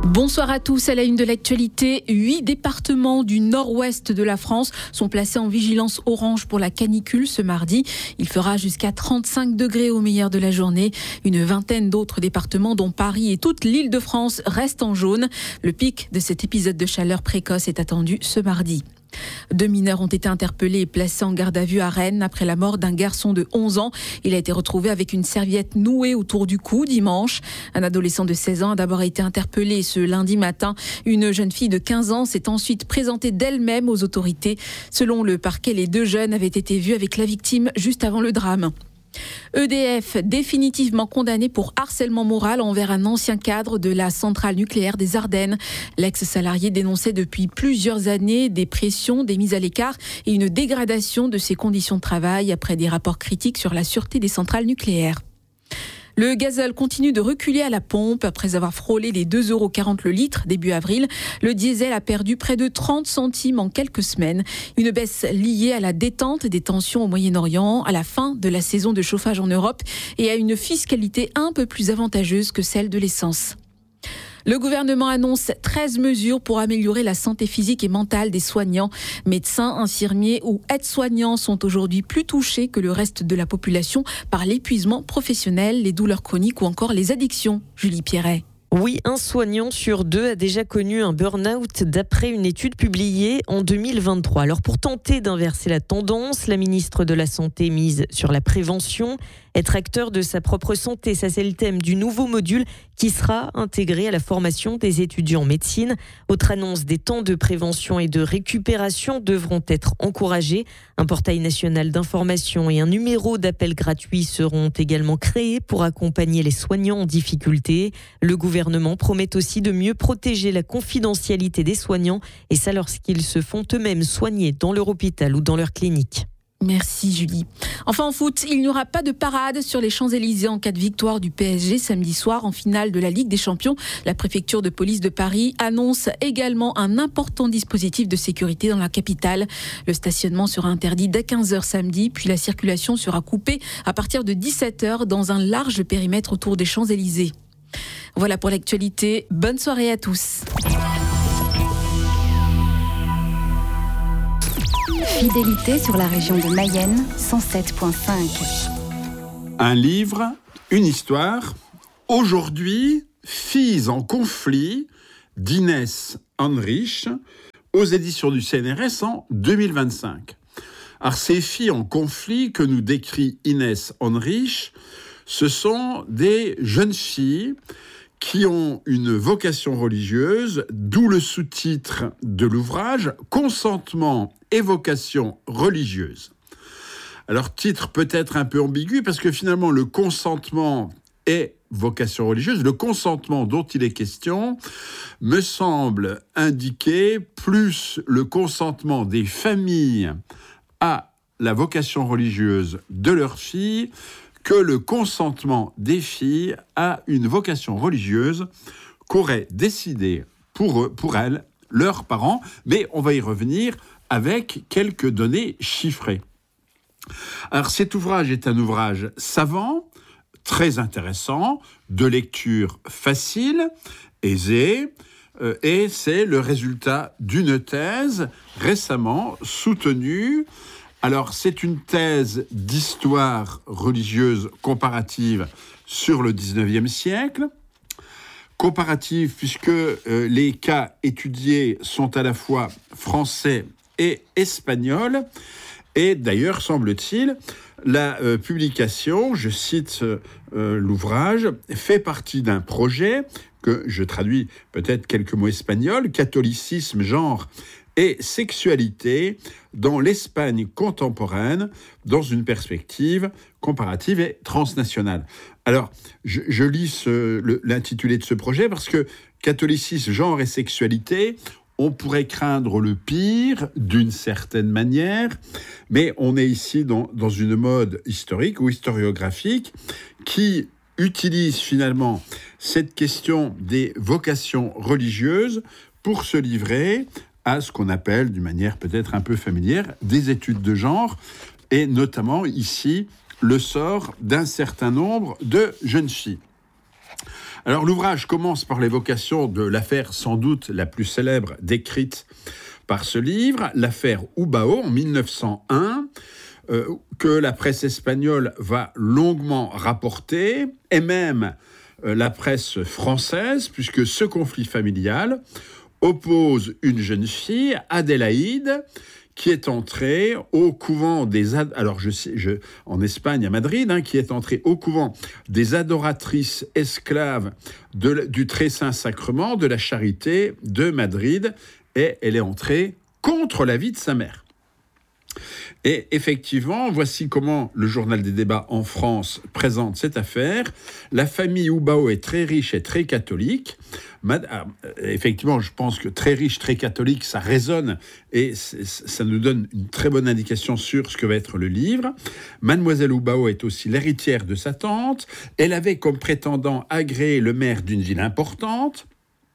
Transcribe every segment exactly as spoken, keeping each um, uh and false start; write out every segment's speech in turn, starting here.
Bonsoir à tous. À la une de l'actualité, huit départements du nord-ouest de la France sont placés en vigilance orange pour la canicule ce mardi. Il fera jusqu'à trente-cinq degrés au meilleur de la journée. Une vingtaine d'autres départements, dont Paris et toute l'Île-de-France, restent en jaune. Le pic de cet épisode de chaleur précoce est attendu ce mardi. Deux mineurs ont été interpellés et placés en garde à vue à Rennes après la mort d'un garçon de onze ans. Il a été retrouvé avec une serviette nouée autour du cou dimanche. Un adolescent de seize ans a d'abord été interpellé ce lundi matin. Une jeune fille de quinze ans s'est ensuite présentée d'elle-même aux autorités. Selon le parquet, les deux jeunes avaient été vus avec la victime juste avant le drame. E D F définitivement condamné pour harcèlement moral envers un ancien cadre de la centrale nucléaire des Ardennes. L'ex-salarié dénonçait depuis plusieurs années des pressions, des mises à l'écart et une dégradation de ses conditions de travail après des rapports critiques sur la sûreté des centrales nucléaires. Le gazole continue de reculer à la pompe. Après avoir frôlé les deux euros quarante le litre début avril, le diesel a perdu près de trente centimes en quelques semaines. Une baisse liée à la détente des tensions au Moyen-Orient, à la fin de la saison de chauffage en Europe et à une fiscalité un peu plus avantageuse que celle de l'essence. Le gouvernement annonce treize mesures pour améliorer la santé physique et mentale des soignants. Médecins, infirmiers ou aides-soignants sont aujourd'hui plus touchés que le reste de la population par l'épuisement professionnel, les douleurs chroniques ou encore les addictions. Julie Pierret. Oui, un soignant sur deux a déjà connu un burn-out d'après une étude publiée en deux mille vingt-trois. Alors pour tenter d'inverser la tendance, la ministre de la Santé mise sur la prévention. Être acteur de sa propre santé, ça c'est le thème du nouveau module qui sera intégré à la formation des étudiants en médecine. Autre annonce, des temps de prévention et de récupération devront être encouragés. Un portail national d'information et un numéro d'appel gratuit seront également créés pour accompagner les soignants en difficulté. Le gouvernement promet aussi de mieux protéger la confidentialité des soignants et ça lorsqu'ils se font eux-mêmes soigner dans leur hôpital ou dans leur clinique. Merci Julie. Enfin en foot, il n'y aura pas de parade sur les Champs-Élysées en cas de victoire du P S G samedi soir en finale de la Ligue des Champions. La préfecture de police de Paris annonce également un important dispositif de sécurité dans la capitale. Le stationnement sera interdit dès quinze heures samedi, puis la circulation sera coupée à partir de dix-sept heures dans un large périmètre autour des Champs-Élysées. Voilà pour l'actualité. Bonne soirée à tous. Fidélité sur la région de Mayenne, cent sept virgule cinq. Un livre, une histoire. Aujourd'hui, Filles en conflit d'Inès Henrich aux éditions du C N R S en deux mille vingt-cinq. Alors, ces filles en conflit que nous décrit Inès Henrich, ce sont des jeunes filles qui ont une vocation religieuse, d'où le sous-titre de l'ouvrage « Consentement et vocation religieuse ». Alors, titre peut-être un peu ambigu, parce que finalement, le consentement et vocation religieuse, le consentement dont il est question, me semble indiquer plus le consentement des familles à la vocation religieuse de leurs filles que le consentement des filles à une vocation religieuse qu'auraient décidé pour eux, pour elles, leurs parents. Mais on va y revenir avec quelques données chiffrées. Alors cet ouvrage est un ouvrage savant, très intéressant, de lecture facile, aisée, euh, et c'est le résultat d'une thèse récemment soutenue. Alors, c'est une thèse d'histoire religieuse comparative sur le dix-neuvième siècle. Comparative puisque euh, les cas étudiés sont à la fois français et espagnol. Et d'ailleurs, semble-t-il, la euh, publication, je cite euh, l'ouvrage, fait partie d'un projet que je traduis peut-être quelques mots espagnols, catholicisme, genre et sexualité dans l'Espagne contemporaine, dans une perspective comparative et transnationale. Alors, je, je lis ce, le, l'intitulé de ce projet parce que catholicisme, genre et sexualité, on pourrait craindre le pire d'une certaine manière, mais on est ici dans, dans une mode historique ou historiographique qui utilise finalement cette question des vocations religieuses pour se livrer à ce qu'on appelle, d'une manière peut-être un peu familière, des études de genre, et notamment ici, le sort d'un certain nombre de jeunes filles. Alors l'ouvrage commence par l'évocation de l'affaire sans doute la plus célèbre décrite par ce livre, l'affaire Hubao en mille neuf cent un, euh, que la presse espagnole va longuement rapporter, et même euh, la presse française, puisque ce conflit familial oppose une jeune fille, Adélaïde, qui est entrée au couvent des... Ad... Alors, je sais, je... en Espagne, à Madrid, hein, qui est entrée au couvent des adoratrices esclaves de... du Très Saint Sacrement de la Charité de Madrid, et elle est entrée contre l'avis de sa mère. Et effectivement, voici comment le Journal des débats en France présente cette affaire. La famille Hubao est très riche et très catholique. Mad- ah, effectivement, je pense que très riche, très catholique, ça résonne et ça nous donne une très bonne indication sur ce que va être le livre. Mademoiselle Hubao est aussi l'héritière de sa tante. Elle avait comme prétendant agréé le maire d'une ville importante.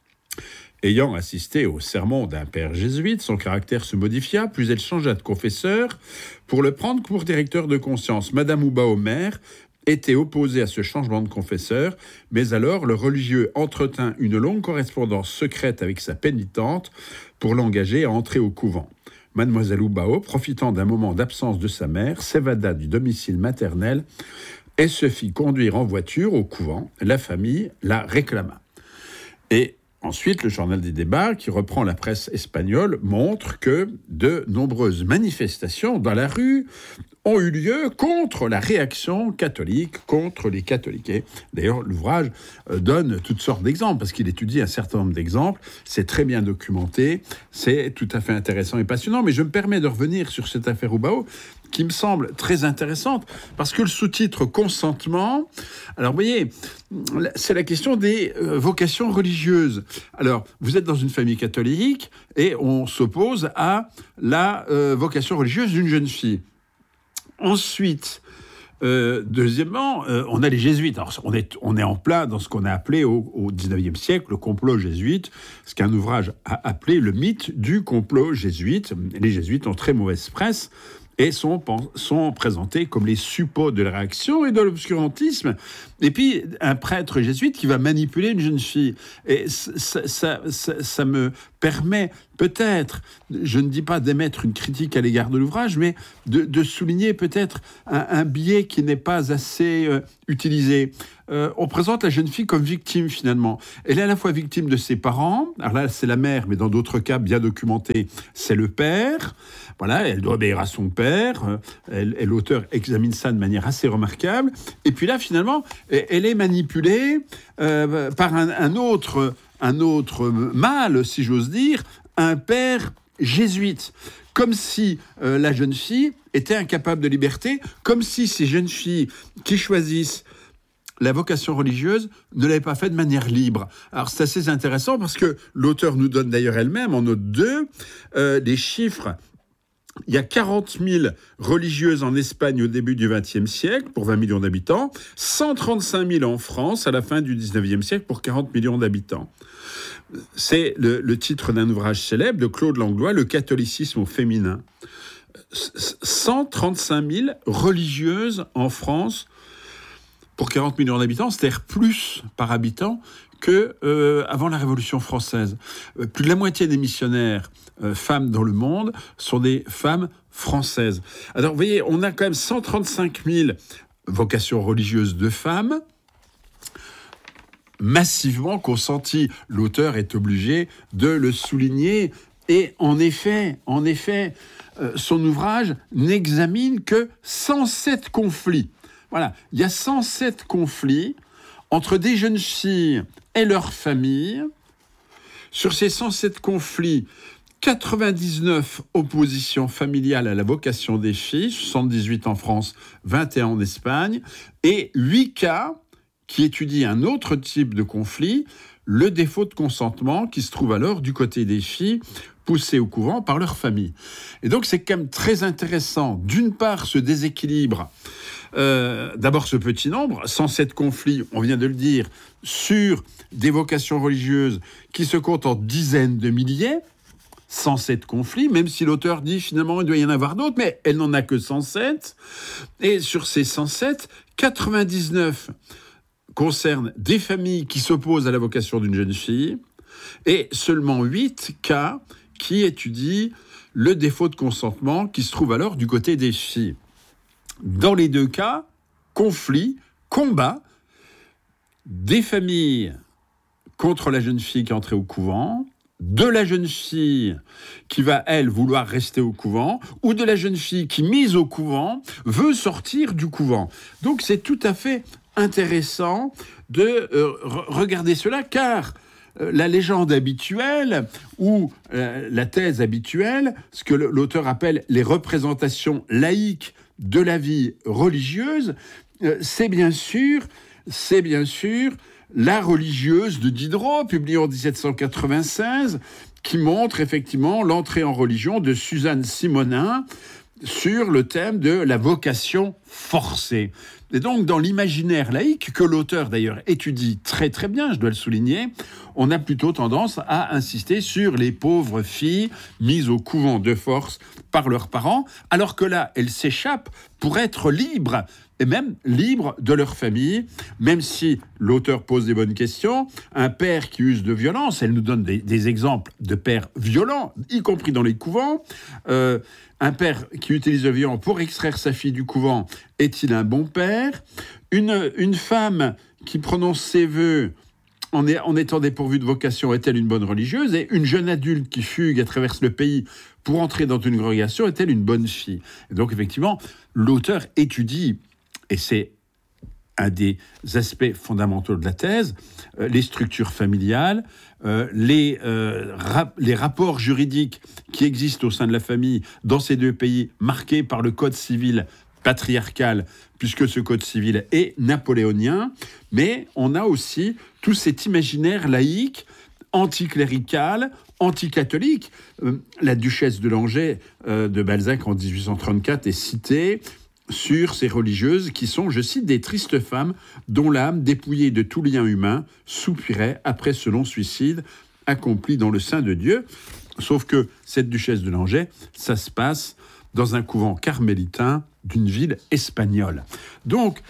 Ayant assisté au sermon d'un père jésuite, son caractère se modifia, puis elle changea de confesseur pour le prendre pour directeur de conscience. Madame Hubao mère était opposée à ce changement de confesseur, mais alors le religieux entretint une longue correspondance secrète avec sa pénitente pour l'engager à entrer au couvent. Mademoiselle Hubao, profitant d'un moment d'absence de sa mère, s'évada du domicile maternel et se fit conduire en voiture au couvent. La famille la réclama. Et ensuite, le Journal des débats, qui reprend la presse espagnole, montre que de nombreuses manifestations dans la rue ont eu lieu contre la réaction catholique, contre les catholiques. Et d'ailleurs, l'ouvrage donne toutes sortes d'exemples, parce qu'il étudie un certain nombre d'exemples. C'est très bien documenté, c'est tout à fait intéressant et passionnant. Mais je me permets de revenir sur cette affaire Hubao, qui me semble très intéressante, parce que le sous-titre « Consentement », alors vous voyez, c'est la question des euh, vocations religieuses. Alors, vous êtes dans une famille catholique, et on s'oppose à la euh, vocation religieuse d'une jeune fille. Ensuite, euh, deuxièmement, euh, on a les jésuites. Alors, on est, on est en plein dans ce qu'on a appelé au, au dix-neuvième siècle le complot jésuite, ce qu'un ouvrage a appelé le mythe du complot jésuite. Les jésuites ont très mauvaise presse et sont, sont présentés comme les suppôts de la réaction et de l'obscurantisme. Et puis, un prêtre jésuite qui va manipuler une jeune fille. Et ça, ça, ça, ça me permet peut-être, je ne dis pas d'émettre une critique à l'égard de l'ouvrage, mais de, de souligner peut-être un, un biais qui n'est pas assez euh, utilisé. Euh, on présente la jeune fille comme victime, finalement. Elle est à la fois victime de ses parents, alors là, c'est la mère, mais dans d'autres cas bien documentés, c'est le père. Voilà, elle doit obéir à son père. Elle, elle, l'auteur examine ça de manière assez remarquable. Et puis là, finalement, elle est manipulée euh, par un, un, autre, un autre mâle, si j'ose dire, un père jésuite. Comme si euh, la jeune fille était incapable de liberté, comme si ces jeunes filles qui choisissent la vocation religieuse ne l'avait pas fait de manière libre. Alors c'est assez intéressant parce que l'auteur nous donne d'ailleurs elle-même en note deux euh, des chiffres. Il y a quarante mille religieuses en Espagne au début du vingtième siècle pour vingt millions d'habitants, cent trente-cinq mille en France à la fin du dix-neuvième siècle pour quarante millions d'habitants. C'est le, le titre d'un ouvrage célèbre de Claude Langlois, Le catholicisme au féminin. cent trente-cinq mille religieuses en France pour quarante millions d'habitants, c'est-à-dire plus par habitant que euh, avant la Révolution française. Euh, plus de la moitié des missionnaires euh, femmes dans le monde sont des femmes françaises. Alors, vous voyez, on a quand même cent trente-cinq mille vocations religieuses de femmes, massivement consenties. L'auteur est obligé de le souligner. Et en effet, en effet, euh, son ouvrage n'examine que cent sept conflits. Voilà, il y a cent sept conflits entre des jeunes filles et leurs familles. Sur ces cent sept conflits, quatre-vingt-dix-neuf oppositions familiales à la vocation des filles, soixante-dix-huit en France, vingt et un en Espagne, et huit cas qui étudient un autre type de conflit, le défaut de consentement qui se trouve alors du côté des filles poussées au couvent par leur famille. Et donc c'est quand même très intéressant, d'une part ce déséquilibre, euh, d'abord ce petit nombre, cent sept conflits, on vient de le dire, sur des vocations religieuses qui se comptent en dizaines de milliers, cent sept conflits, même si l'auteur dit finalement il doit y en avoir d'autres, mais elle n'en a que cent sept. Et sur ces cent sept, quatre-vingt-dix-neuf concernent des familles qui s'opposent à la vocation d'une jeune fille et seulement huit cas qui étudient le défaut de consentement qui se trouve alors du côté des filles. Dans les deux cas, conflit, combat, des familles contre la jeune fille qui est entrée au couvent, de la jeune fille qui va, elle, vouloir rester au couvent, ou de la jeune fille qui, mise au couvent, veut sortir du couvent. Donc c'est tout à fait intéressant de euh, regarder cela, car euh, la légende habituelle, ou euh, la thèse habituelle, ce que l'auteur appelle les représentations laïques de la vie religieuse, euh, c'est bien sûr, c'est bien sûr La religieuse de Diderot, publiée en dix-sept cent quatre-vingt-seize, qui montre effectivement l'entrée en religion de Suzanne Simonin sur le thème de la vocation forcée. Et donc, dans l'imaginaire laïque, que l'auteur d'ailleurs étudie très très bien, je dois le souligner, on a plutôt tendance à insister sur les pauvres filles mises au couvent de force par leurs parents, alors que là, elles s'échappent pour être libres, et même libres de leur famille, même si l'auteur pose des bonnes questions. Un père qui use de violence, elle nous donne des, des exemples de pères violents, y compris dans les couvents. Euh, un père qui utilise le violence pour extraire sa fille du couvent, est-il un bon père ? Une, une femme qui prononce ses vœux en, est, en étant dépourvue de vocation, est-elle une bonne religieuse ? Et une jeune adulte qui fugue et traverse le pays pour entrer dans une congrégation, est-elle une bonne fille ? Et donc effectivement, l'auteur étudie, et c'est un des aspects fondamentaux de la thèse, euh, les structures familiales, euh, les, euh, rap- les rapports juridiques qui existent au sein de la famille dans ces deux pays, marqués par le code civil patriarcal, puisque ce code civil est napoléonien, mais on a aussi tout cet imaginaire laïque, anticlérical, anticatholique. Euh, la duchesse de Langeais euh, de Balzac en dix-huit cent trente-quatre est citée sur ces religieuses qui sont, je cite, des tristes femmes dont l'âme, dépouillée de tout lien humain, soupirait après ce long suicide accompli dans le sein de Dieu. Sauf que cette duchesse de Langeais, ça se passe dans un couvent carmélitain d'une ville espagnole. Donc,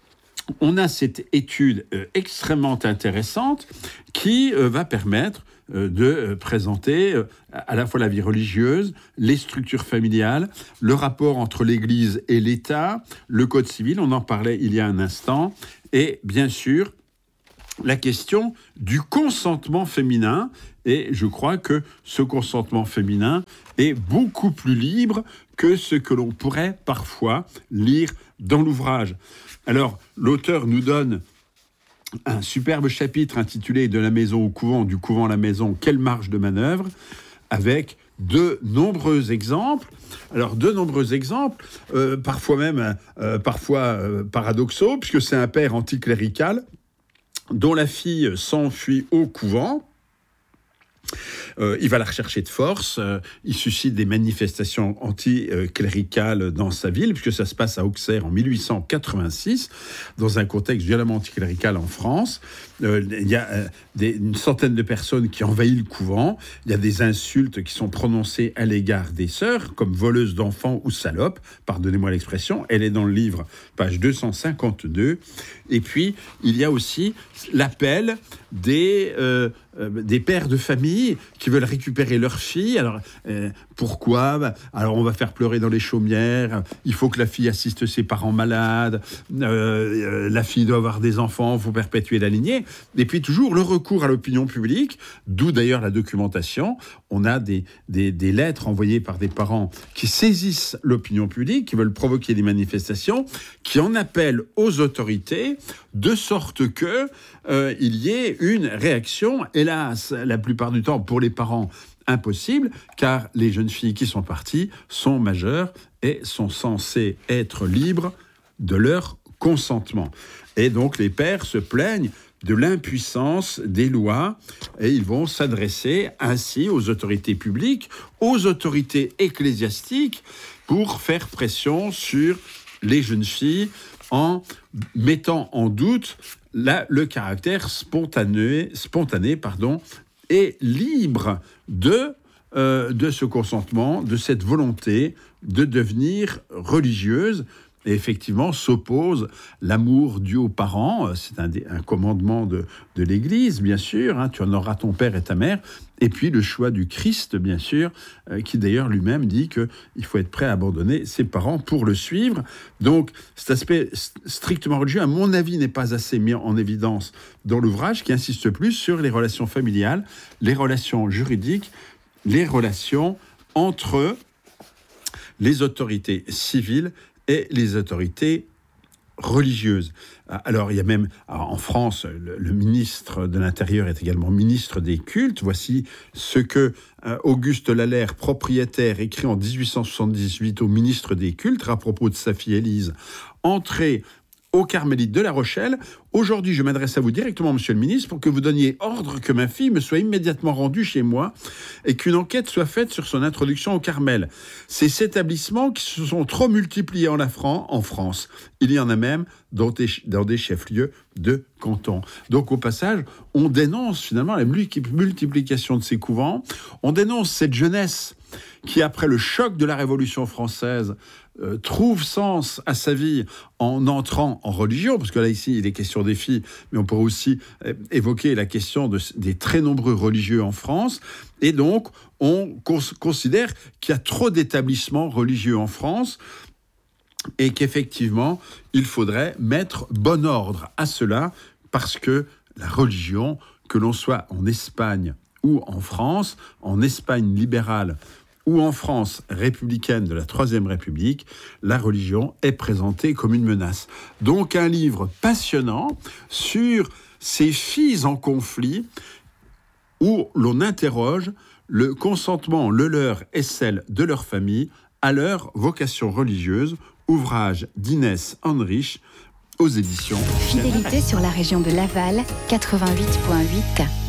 on a cette étude euh, extrêmement intéressante qui euh, va permettre euh, de euh, présenter euh, à la fois la vie religieuse, les structures familiales, le rapport entre l'Église et l'État, le Code civil, on en parlait il y a un instant, et bien sûr, la question du consentement féminin. Et je crois que ce consentement féminin est beaucoup plus libre que ce que l'on pourrait parfois lire dans l'ouvrage. Alors, l'auteur nous donne un superbe chapitre intitulé « De la maison au couvent, du couvent à la maison, quelle marge de manœuvre ?» avec de nombreux exemples. Alors, de nombreux exemples, euh, parfois même euh, parfois euh, paradoxaux, puisque c'est un père anticlérical dont la fille s'enfuit au couvent. Euh, il va la rechercher de force, euh, il suscite des manifestations anticléricales dans sa ville, puisque ça se passe à Auxerre en mille huit cent quatre-vingt-six, dans un contexte violemment anticlérical en France. Euh, il y a euh, des, une centaine de personnes qui envahissent le couvent, il y a des insultes qui sont prononcées à l'égard des sœurs, comme voleuse d'enfants ou salope, pardonnez-moi l'expression, elle est dans le livre, page deux cent cinquante-deux, et puis il y a aussi l'appel des, euh, euh, des pères de famille qui veulent récupérer leur fille. Alors, euh, pourquoi ? Bah, alors, on va faire pleurer dans les chaumières. Il faut que la fille assiste ses parents malades. Euh, euh, la fille doit avoir des enfants. Il faut perpétuer la lignée. Et puis, toujours, le recours à l'opinion publique, d'où d'ailleurs la documentation. On a des, des, des lettres envoyées par des parents qui saisissent l'opinion publique, qui veulent provoquer des manifestations, qui en appellent aux autorités, de sorte que euh, il y ait une réaction. Hélas, la plupart du temps, pour les parents, impossible, car les jeunes filles qui sont parties sont majeures et sont censées être libres de leur consentement. Et donc les pères se plaignent de l'impuissance des lois et ils vont s'adresser ainsi aux autorités publiques, aux autorités ecclésiastiques pour faire pression sur les jeunes filles en mettant en doute la, le caractère spontané, spontané pardon, et libre de, euh, de ce consentement, de cette volonté de devenir religieuse. Et effectivement, s'oppose l'amour dû aux parents. C'est un, des, un commandement de, de l'Église, bien sûr. Hein, tu honoreras ton père et ta mère. Et puis le choix du Christ, bien sûr, euh, qui d'ailleurs lui-même dit qu'il faut être prêt à abandonner ses parents pour le suivre. Donc cet aspect strictement religieux, à mon avis, n'est pas assez mis en évidence dans l'ouvrage, qui insiste plus sur les relations familiales, les relations juridiques, les relations entre les autorités civiles et les autorités religieuses. Alors, il y a même, en France, le, le ministre de l'Intérieur est également ministre des cultes. Voici ce que euh, Auguste Lallaire, propriétaire, écrit en dix-huit cent soixante-dix-huit au ministre des cultes à propos de sa fille Élise, entrée aux Carmélites de La Rochelle. Aujourd'hui, je m'adresse à vous directement, monsieur le ministre, pour que vous donniez ordre que ma fille me soit immédiatement rendue chez moi et qu'une enquête soit faite sur son introduction au Carmel. Ces établissements qui se sont trop multipliés en, la Fran- en France. Il y en a même dans des, dans des chefs-lieux de canton. Donc, au passage, on dénonce finalement la multiplication de ces couvents. On dénonce cette jeunesse qui, après le choc de la Révolution française, euh, trouve sens à sa vie en entrant en religion, parce que là, ici, il est question des filles, mais on pourrait aussi euh, évoquer la question de, des très nombreux religieux en France. Et donc, on cons- considère qu'il y a trop d'établissements religieux en France et qu'effectivement, il faudrait mettre bon ordre à cela, parce que la religion, que l'on soit en Espagne ou en France, en Espagne libérale ou en France républicaine de la Troisième République, la religion est présentée comme une menace. Donc un livre passionnant sur ces filles en conflit où l'on interroge le consentement, le leur et celle de leur famille à leur vocation religieuse, ouvrage d'Inès Henrich aux éditions Fidélité sur la région de Laval, quatre-vingt-huit virgule huit.